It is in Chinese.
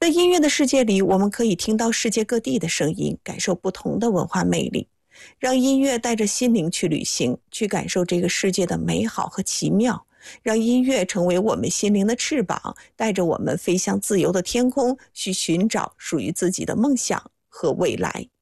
在音乐的世界里，我们可以听到世界各地的声音，感受不同的文化魅力。让音乐带着心灵去旅行，去感受这个世界的美好和奇妙。让音乐成为我们心灵的翅膀，带着我们飞向自由的天空，去寻找属于自己的梦想和未来。